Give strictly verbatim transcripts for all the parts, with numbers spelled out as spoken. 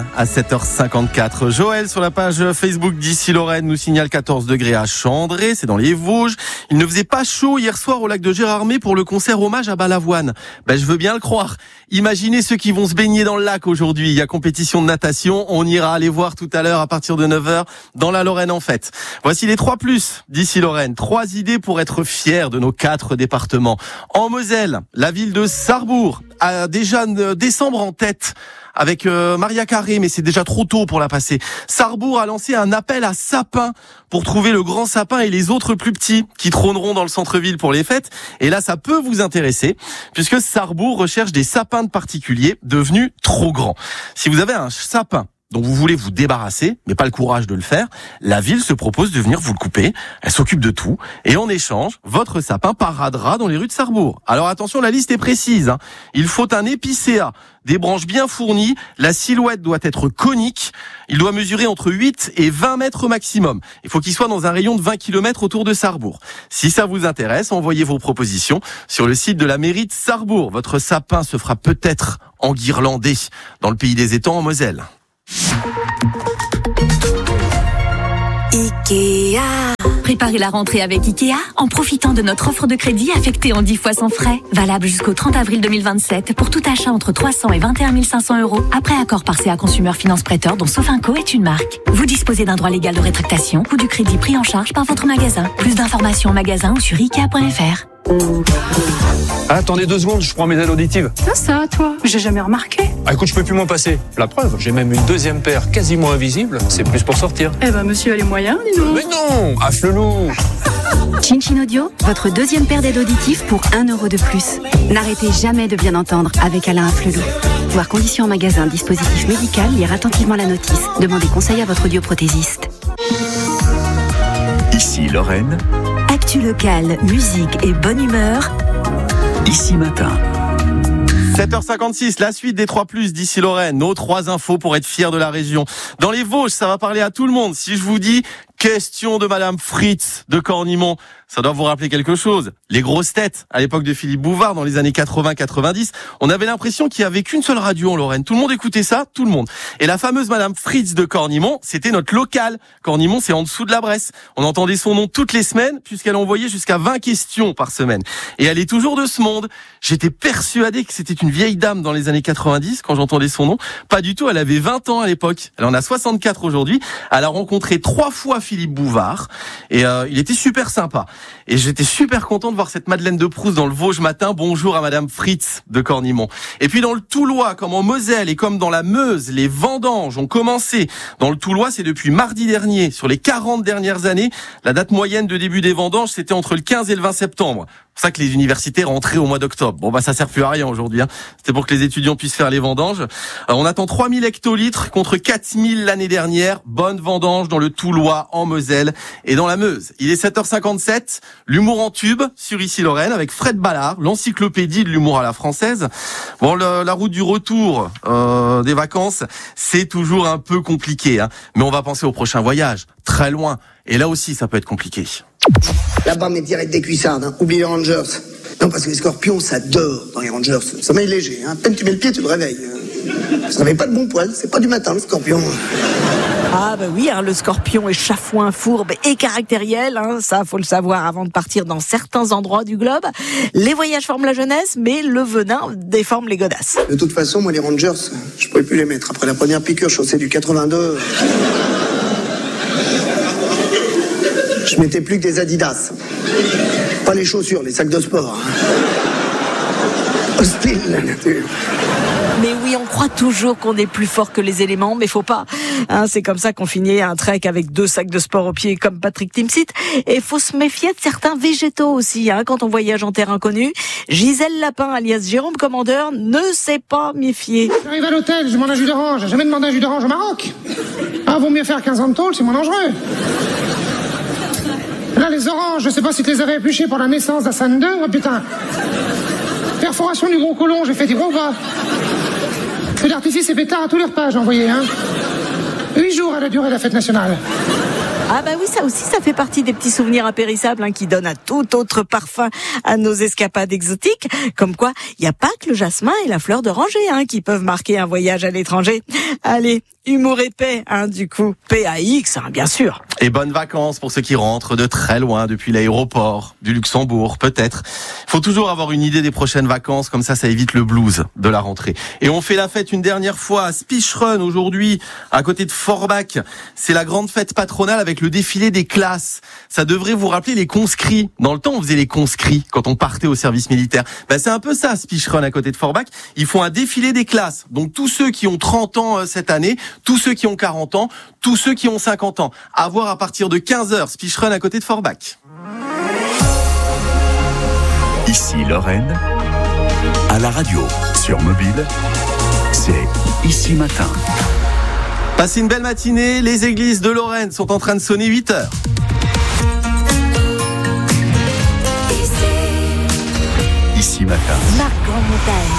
À sept heures cinquante-quatre, Joël sur la page Facebook d'Ici Lorraine nous signale quatorze degrés à Chandré, c'est dans les Vosges. Il ne faisait pas chaud hier soir au lac de Gérardmer pour le concert hommage à Balavoine. Ben je veux bien le croire. Imaginez ceux qui vont se baigner dans le lac aujourd'hui. Il y a compétition de natation, on ira aller voir tout à l'heure à partir de neuf heures dans la Lorraine en fête. Voici les trois plus d'Ici Lorraine. Trois idées pour être fiers de nos quatre départements. En Moselle, la ville de Sarrebourg a déjà décembre en tête avec euh, Maria Carré, mais c'est déjà trop tôt pour la passer. Sarrebourg a lancé un appel à sapins pour trouver le grand sapin et les autres plus petits qui trôneront dans le centre-ville pour les fêtes. Et là, ça peut vous intéresser, puisque Sarrebourg recherche des sapins de particuliers devenus trop grands. Si vous avez un sapin dont vous voulez vous débarrasser, mais pas le courage de le faire, la ville se propose de venir vous le couper. Elle s'occupe de tout. Et en échange, votre sapin paradera dans les rues de Sarrebourg. Alors attention, la liste est précise, hein. Il faut un épicéa, des branches bien fournies, la silhouette doit être conique, il doit mesurer entre huit et vingt mètres maximum. Il faut qu'il soit dans un rayon de vingt kilomètres autour de Sarrebourg. Si ça vous intéresse, envoyez vos propositions sur le site de la mairie de Sarrebourg. Votre sapin se fera peut-être enguirlander dans le pays des étangs en Moselle. Ikea. Préparez la rentrée avec Ikea en profitant de notre offre de crédit affectée en dix fois sans frais. Valable jusqu'au trente avril deux mille vingt-sept pour tout achat entre trois cents et vingt et un mille cinq cents euros. Après accord par C A Consumer Finance Prêteur dont Sofinco est une marque. Vous disposez d'un droit légal de rétractation ou du crédit pris en charge par votre magasin. Plus d'informations en magasin ou sur ikea point f r. Ah, attendez deux secondes, je prends mes aides auditives. Ça, ça, toi, j'ai jamais remarqué. Ah, écoute, je peux plus m'en passer. La preuve, j'ai même une deuxième paire quasiment invisible. C'est plus pour sortir. Eh ben, monsieur a les moyens, dis donc. Mais non, affle-loup. Chin Chin Audio, votre deuxième paire d'aides auditives pour un euro de plus. N'arrêtez jamais de bien entendre avec Alain Afflelou. Voir conditions en magasin, dispositif médical, lire attentivement la notice. Demandez conseil à votre audioprothésiste. Ici Lorraine. Actu locale, musique et bonne humeur. Ici Matin. sept heures cinquante-six, la suite des trois plus d'Ici Lorraine. Nos trois infos pour être fiers de la région. Dans les Vosges, ça va parler à tout le monde. Si je vous dis question de Madame Fritz de Cornimont, ça doit vous rappeler quelque chose. Les grosses têtes, à l'époque de Philippe Bouvard, dans les années quatre-vingts quatre-vingt-dix, on avait l'impression qu'il y avait qu'une seule radio en Lorraine. Tout le monde écoutait ça, tout le monde. Et la fameuse Madame Fritz de Cornimont, c'était notre locale. Cornimont, c'est en dessous de la Bresse. On entendait son nom toutes les semaines, puisqu'elle envoyait jusqu'à vingt questions par semaine. Et elle est toujours de ce monde. J'étais persuadé que c'était une vieille dame dans les années quatre-vingt-dix, quand j'entendais son nom. Pas du tout, elle avait vingt ans à l'époque. Elle en a soixante-quatre aujourd'hui. Elle a rencontré trois fois Philippe Bouvard. Et euh, il était super sympa. Et j'étais super content de voir cette Madeleine de Proust dans le Vosges matin. Bonjour à Madame Fritz de Cornimont. Et puis dans le Toulois, comme en Moselle et comme dans la Meuse, les vendanges ont commencé. Dans le Toulois, c'est depuis mardi dernier. Sur les quarante dernières années, la date moyenne de début des vendanges, c'était entre le quinze et le vingt septembre. C'est pour ça que les universités rentraient au mois d'octobre. Bon, bah, ça sert plus à rien aujourd'hui, hein. C'était pour que les étudiants puissent faire les vendanges. Alors, on attend trois mille hectolitres contre quatre mille l'année dernière. Bonne vendange dans le Toulois, en Moselle et dans la Meuse. Il est sept heures cinquante-sept. L'humour en tube sur Ici Lorraine avec Fred Ballard, l'encyclopédie de l'humour à la française. Bon, le, la route du retour, euh, des vacances, c'est toujours un peu compliqué, hein. Mais on va penser au prochain voyage. Très loin. Et là aussi, ça peut être compliqué. Là-bas, mais direct des cuissardes, hein. Oublie les Rangers. Non, parce que les scorpions, ça dort dans les Rangers. Ça met léger, hein. À peine tu mets le pied, tu te réveilles. Ça n'avait pas de bon poil, c'est pas du matin, le scorpion. Ah bah oui, hein, le scorpion est chafouin, fourbe et caractériel, hein, ça faut le savoir avant de partir dans certains endroits du globe. Les voyages forment la jeunesse, mais le venin déforme les godasses. De toute façon, moi les Rangers, je pouvais plus les mettre. Après la première piqûre chaussée du quatre-vingt-deux, je mettais plus que des Adidas. Pas les chaussures, les sacs de sport. Hostile la nature. Mais oui, on croit toujours qu'on est plus fort que les éléments, mais faut pas. Hein, c'est comme ça qu'on finit un trek avec deux sacs de sport au pied comme Patrick Timsit. Et faut se méfier de certains végétaux aussi, hein, quand on voyage en terre inconnue. Gisèle Lapin, alias Jérôme Commandeur, ne s'est pas méfié. J'arrive à l'hôtel, je demande un jus d'orange. J'ai jamais demandé un jus d'orange au Maroc. Ah, vaut mieux faire quinze ans de tôle, c'est moins dangereux. Là, les oranges, je sais pas si tu les avais épluchées pour la naissance d'Hassan deux. Oh putain. Perforation du gros côlon, j'ai fait des gros bras. Feu d'artifice et pétard à tous les repas, j'ai envoyé, hein. Huit jours à la durée de la fête nationale. Ah bah oui, ça aussi, ça fait partie des petits souvenirs impérissables hein, qui donnent un tout autre parfum à nos escapades exotiques. Comme quoi, il n'y a pas que le jasmin et la fleur d'oranger hein, qui peuvent marquer un voyage à l'étranger. Allez, humour et paix, hein, du coup, P A X, hein, bien sûr. Et bonnes vacances pour ceux qui rentrent de très loin depuis l'aéroport, du Luxembourg, peut-être. Il faut toujours avoir une idée des prochaines vacances, comme ça, ça évite le blues de la rentrée. Et on fait la fête une dernière fois à Spicherun aujourd'hui, à côté de Forbach. C'est la grande fête patronale avec le défilé des classes. Ça devrait vous rappeler les conscrits. Dans le temps, on faisait les conscrits quand on partait au service militaire. Ben, c'est un peu ça, Spicherun, à côté de Forbach. Ils font un défilé des classes. Donc, tous ceux qui ont trente ans euh, cette année, tous ceux qui ont quarante ans, tous ceux qui ont cinquante ans. À voir à partir de quinze heures, Spicherun à côté de Forbach. Ici Lorraine, à la radio, sur mobile, c'est Ici Matin. Passez une belle matinée, les églises de Lorraine sont en train de sonner huit heures. Ici Matin. Marc Grandmontagne.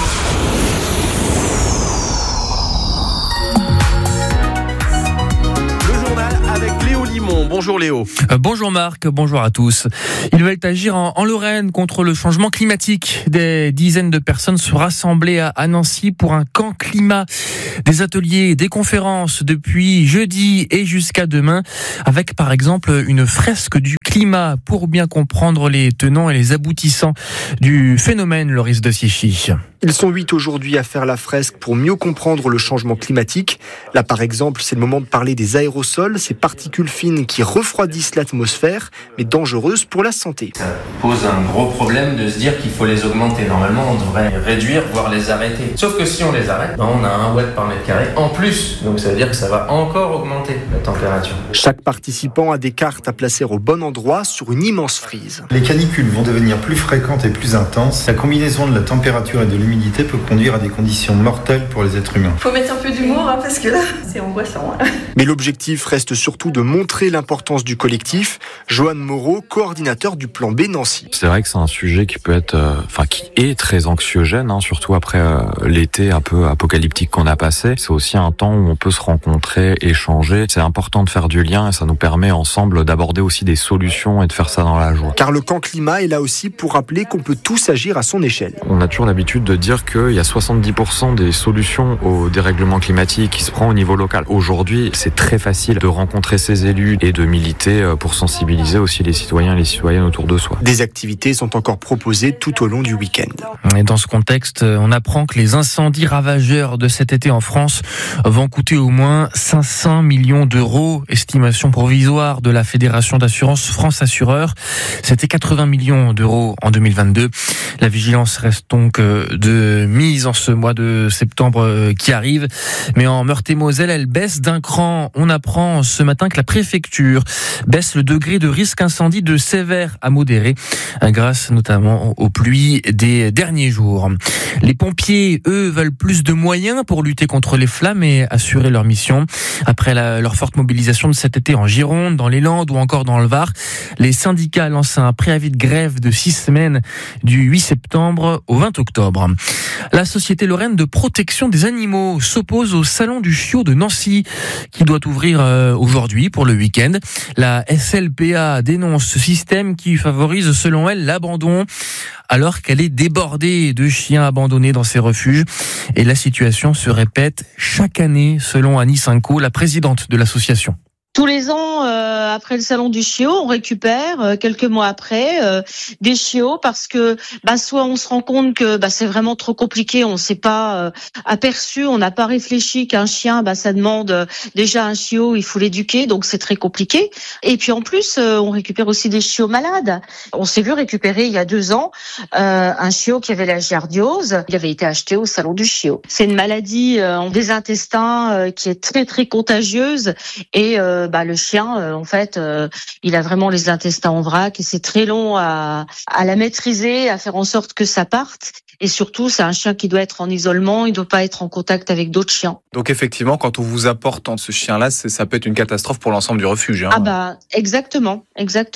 Bonjour Léo. Euh, bonjour Marc, bonjour à tous. Ils veulent agir en, en Lorraine contre le changement climatique. Des dizaines de personnes se rassemblaient à, à Nancy pour un camp climat. Des ateliers, des conférences depuis jeudi et jusqu'à demain, avec par exemple une fresque du climat pour bien comprendre les tenants et les aboutissants du phénomène Loris de Sichi. Ils sont huit aujourd'hui à faire la fresque pour mieux comprendre le changement climatique. Là, par exemple, c'est le moment de parler des aérosols, ces particules fines qui refroidissent l'atmosphère, mais dangereuses pour la santé. Ça pose un gros problème de se dire qu'il faut les augmenter. Normalement, on devrait les réduire, voire les arrêter. Sauf que si on les arrête, ben on a un watt par mètre carré en plus. Donc ça veut dire que ça va encore augmenter la température. Chaque participant a des cartes à placer au bon endroit sur une immense frise. Les canicules vont devenir plus fréquentes et plus intenses. La combinaison de la température et de l'humidité L'humidité peut conduire à des conditions mortelles pour les êtres humains. Faut mettre un peu d'humour hein, parce que là, c'est angoissant. Hein. Mais l'objectif reste surtout de montrer l'importance du collectif. Joanne Moreau, coordinateur du plan B Nancy. C'est vrai que c'est un sujet qui peut être, euh, enfin qui est très anxiogène, hein, surtout après euh, l'été un peu apocalyptique qu'on a passé. C'est aussi un temps où on peut se rencontrer, échanger. C'est important de faire du lien et ça nous permet ensemble d'aborder aussi des solutions et de faire ça dans la joie. Car le camp climat est là aussi pour rappeler qu'on peut tous agir à son échelle. On a toujours l'habitude de dire qu'il y a soixante-dix pour cent des solutions au dérèglement climatique qui se prend au niveau local. Aujourd'hui, c'est très facile de rencontrer ses élus et de militer pour sensibiliser aussi les citoyens et les citoyennes autour de soi. Des activités sont encore proposées tout au long du week-end. Et dans ce contexte, on apprend que les incendies ravageurs de cet été en France vont coûter au moins cinq cents millions d'euros, estimation provisoire de la Fédération d'assurance France Assureur. C'était quatre-vingts millions d'euros en deux mille vingt-deux. La vigilance reste donc de mise en ce mois de septembre qui arrive. Mais en Meurthe-et-Moselle, elle baisse d'un cran. On apprend ce matin que la préfecture baisse le degré de risque incendie de sévère à modéré, grâce notamment aux pluies des derniers jours. Les pompiers, eux, veulent plus de moyens pour lutter contre les flammes et assurer leur mission. Après la, leur forte mobilisation de cet été en Gironde, dans les Landes ou encore dans le Var, les syndicats lancent un préavis de grève de six semaines du huit septembre au vingt octobre. La Société Lorraine de protection des animaux s'oppose au Salon du Chiot de Nancy qui doit ouvrir aujourd'hui pour le week-end. La S L P A dénonce ce système qui favorise, selon elle, l'abandon alors qu'elle est débordée de chiens abandonnés dans ses refuges. Et la situation se répète chaque année, selon Annie Cinco, la présidente de l'association. Tous les ans, euh, après le salon du chiot, on récupère euh, quelques mois après euh, des chiots parce que bah, soit on se rend compte que bah, c'est vraiment trop compliqué, on ne s'est pas euh, aperçu, on n'a pas réfléchi qu'un chien, bah, ça demande euh, déjà un chiot, il faut l'éduquer, donc c'est très compliqué. Et puis en plus, euh, on récupère aussi des chiots malades. On s'est vu récupérer il y a deux ans euh, un chiot qui avait la giardiose, il avait été acheté au salon du chiot. C'est une maladie euh, des intestins euh, qui est très très contagieuse et euh, Bah, le chien, euh, en fait, euh, il a vraiment les intestins en vrac et c'est très long à, à la maîtriser, à faire en sorte que ça parte. Et surtout, c'est un chien qui doit être en isolement, il ne doit pas être en contact avec d'autres chiens. Donc effectivement, quand on vous apporte ce chien-là, ça peut être une catastrophe pour l'ensemble du refuge. Hein. Ah bah exactement, exactement.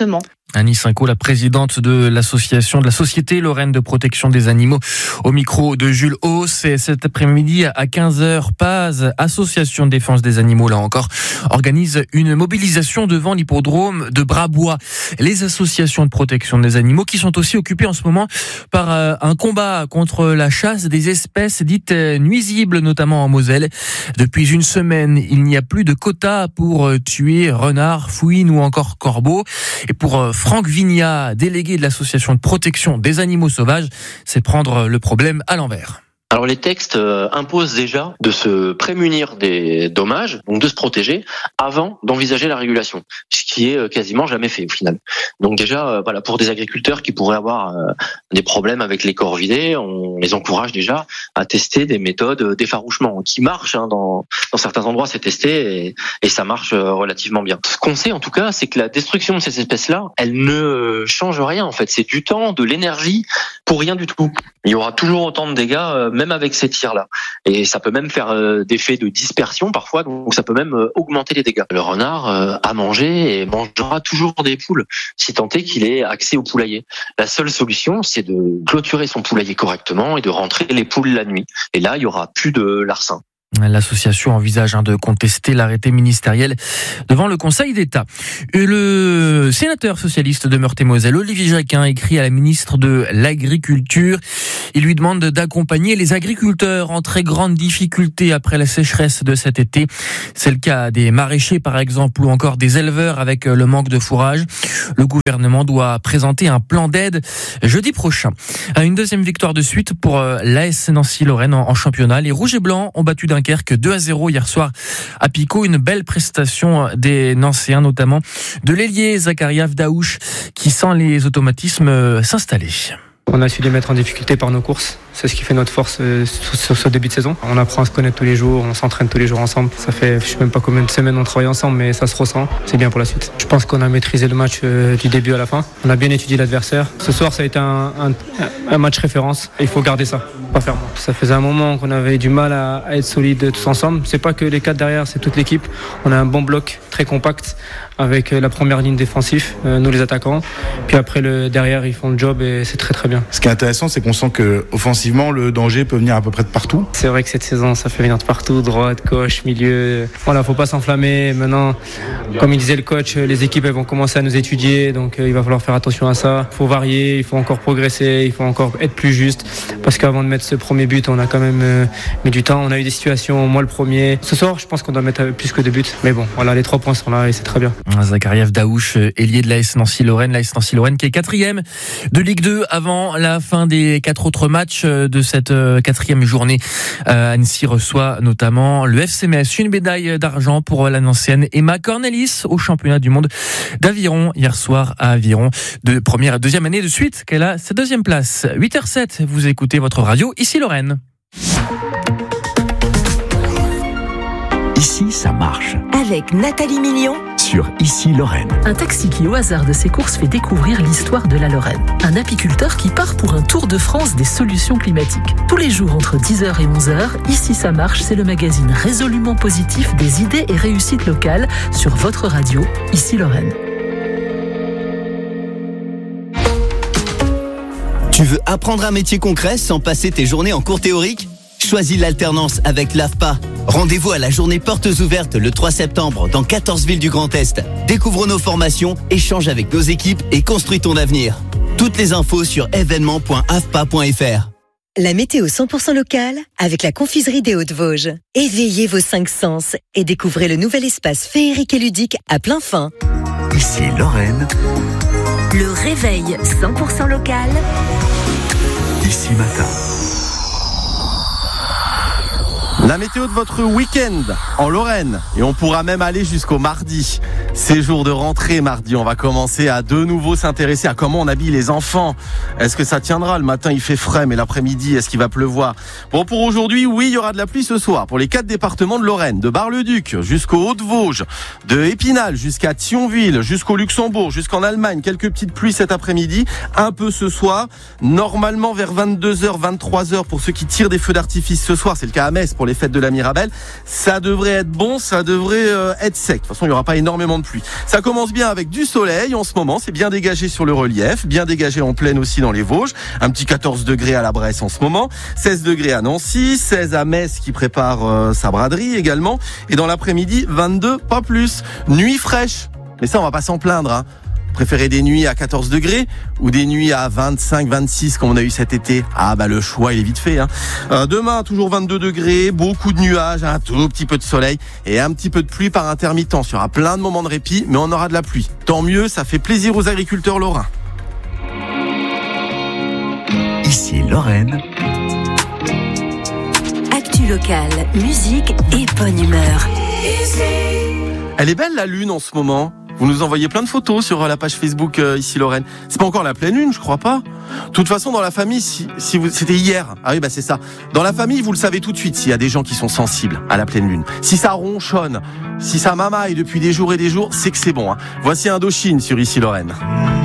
Annie Cinco, la présidente de l'association de la Société Lorraine de protection des animaux, au micro de Jules Hauss. Et cet après-midi à quinze heures, P A S, Association de défense des animaux, là encore, organise une mobilisation devant l'hippodrome de Brabois. Les associations de protection des animaux qui sont aussi occupées en ce moment par un combat contre la chasse des espèces dites nuisibles, notamment en Moselle. Depuis une semaine, il n'y a plus de quota pour tuer renards, fouines ou encore corbeaux. Et pour Franck Vignat, délégué de l'association de protection des animaux sauvages, c'est prendre le problème à l'envers. Alors les textes euh, imposent déjà de se prémunir des dommages, donc de se protéger, avant d'envisager la régulation, ce qui est euh, quasiment jamais fait au final. Donc déjà, euh, voilà, pour des agriculteurs qui pourraient avoir euh, des problèmes avec les corvidés, on les encourage déjà à tester des méthodes d'effarouchement qui marchent. Hein, dans, dans certains endroits, c'est testé et, et ça marche euh, relativement bien. Ce qu'on sait en tout cas, c'est que la destruction de ces espèces-là, elle ne change rien en fait. C'est du temps, de l'énergie pour rien du tout. Il y aura toujours autant de dégâts. Euh, même avec ces tirs-là. Et ça peut même faire euh, des faits de dispersion parfois, donc ça peut même euh, augmenter les dégâts. Le renard euh, a mangé et mangera toujours des poules, si tant est qu'il ait accès au poulailler. La seule solution, c'est de clôturer son poulailler correctement et de rentrer les poules la nuit. Et là, il y aura plus de larcins. L'association envisage de contester l'arrêté ministériel devant le Conseil d'État. Le sénateur socialiste de Meurthe-et-Moselle, Olivier Jacquin, écrit à la ministre de l'Agriculture. Il lui demande d'accompagner les agriculteurs en très grande difficulté après la sécheresse de cet été. C'est le cas des maraîchers, par exemple, ou encore des éleveurs avec le manque de fourrage. Le gouvernement doit présenter un plan d'aide jeudi prochain. Une deuxième victoire de suite pour l'A S Nancy-Lorraine en championnat. Les Rouges et Blancs ont battu Dunkerque deux à zéro hier soir à Picot. Une belle prestation des Nancéens, notamment de l'ailier Zakaria Daouche, qui sent les automatismes s'installer. On a su les mettre en difficulté par nos courses. C'est ce qui fait notre force euh, sur ce début de saison. On apprend à se connaître tous les jours, on s'entraîne tous les jours ensemble. Ça fait, je sais même pas combien de semaines on travaille ensemble, mais ça se ressent. C'est bien pour la suite. Je pense qu'on a maîtrisé le match euh, du début à la fin. On a bien étudié l'adversaire. Ce soir, ça a été un, un, un match référence. Il faut garder ça, pas faire moins. Ça faisait un moment qu'on avait du mal à, à être solide tous ensemble. C'est pas que les quatre derrière, c'est toute l'équipe. On a un bon bloc très compact avec la première ligne défensive, euh, nous les attaquants. Puis après, le derrière, ils font le job et c'est très très bien. Ce qui est intéressant, c'est qu'on sent que offensivement, le danger peut venir à peu près de partout. C'est vrai que cette saison, ça fait venir de partout, droite, gauche, milieu. Voilà, faut pas s'enflammer. Maintenant, comme il disait le coach, les équipes elles vont commencer à nous étudier, donc euh, il va falloir faire attention à ça. Il faut varier, il faut encore progresser, il faut encore être plus juste. Parce qu'avant de mettre ce premier but, on a quand même euh, mis du temps. On a eu des situations, moi le premier. Ce soir, je pense qu'on doit mettre plus que deux buts. Mais bon, voilà, les trois points sont là et c'est très bien. Zakaria Daouche, ailier de l'A S Nancy-Lorraine, l'A S Nancy-Lorraine qui est quatrième de Ligue deux avant la fin des quatre autres matchs de cette quatrième journée. Euh, Annecy reçoit notamment le F C Metz, une médaille d'argent pour la Nancéenne Emma Cornelis au championnat du monde d'aviron hier soir à Aviron. De première et deuxième année de suite qu'elle a sa deuxième place. huit heures zéro sept, vous écoutez votre radio, ici Lorraine. Ici, ça marche. Avec Nathalie Million. Sur Ici Lorraine. Un taxi qui, au hasard de ses courses, fait découvrir l'histoire de la Lorraine. Un apiculteur qui part pour un tour de France des solutions climatiques. Tous les jours entre dix heures et onze heures, Ici ça marche, c'est le magazine résolument positif des idées et réussites locales sur votre radio, Ici Lorraine. Tu veux apprendre un métier concret sans passer tes journées en cours théorique ? Choisis l'alternance avec l'A F P A. Rendez-vous à la journée Portes Ouvertes le trois septembre dans quatorze villes du Grand Est. Découvre nos formations, échange avec nos équipes et construis ton avenir. Toutes les infos sur événements point a f p a point f r. La météo cent pour cent locale avec la confiserie des Hauts-de-Vosges. Éveillez vos cinq sens et découvrez le nouvel espace féerique et ludique à plein fin. Ici Lorraine. Le réveil cent pour cent local. Ici Matin. La météo de votre week-end en Lorraine. Et on pourra même aller jusqu'au mardi. C'est jour de rentrée mardi. On va commencer à de nouveau s'intéresser à comment on habille les enfants. Est-ce que ça tiendra? Le matin, il fait frais, mais l'après-midi, est-ce qu'il va pleuvoir? Bon, pour aujourd'hui, oui, il y aura de la pluie ce soir. Pour les quatre départements de Lorraine, de Bar-le-Duc jusqu'au Haut-de-Vosges, de Épinal jusqu'à Thionville, jusqu'au Luxembourg, jusqu'en Allemagne. Quelques petites pluies cet après-midi, un peu ce soir. Normalement, vers vingt-deux heures, vingt-trois heures pour ceux qui tirent des feux d'artifice ce soir. C'est le cas à Metz pour les fêtes de la Mirabelle. Ça devrait être bon, ça devrait euh, être sec. De toute façon, il n'y aura pas énormément de pluie. Ça commence bien avec du soleil en ce moment, c'est bien dégagé sur le relief, bien dégagé en plaine aussi dans les Vosges. Un petit quatorze degrés à la Bresse en ce moment, seize degrés à Nancy, seize à Metz qui prépare euh, sa braderie également. Et dans l'après-midi, vingt-deux, pas plus. Nuit fraîche. Mais ça, on va pas s'en plaindre, hein. Préférez des nuits à quatorze degrés ou des nuits à vingt-cinq, vingt-six comme on a eu cet été? Ah bah le choix il est vite fait, hein. Euh, demain toujours vingt-deux degrés, beaucoup de nuages, un tout petit peu de soleil et un petit peu de pluie par intermittence. Il y aura plein de moments de répit, mais on aura de la pluie. Tant mieux, ça fait plaisir aux agriculteurs lorrains. Ici Lorraine. Actu locale, musique et bonne humeur. Elle est belle la lune en ce moment. Vous nous envoyez plein de photos sur la page Facebook euh, Ici Lorraine. C'est pas encore la pleine lune, je crois pas. De toute façon, dans la famille, si, si vous, c'était hier. Ah oui, bah c'est ça. Dans la famille, vous le savez tout de suite s'il y a des gens qui sont sensibles à la pleine lune. Si ça ronchonne, si ça mamaille depuis des jours et des jours, c'est que c'est bon, hein. Voici Indochine sur Ici Lorraine.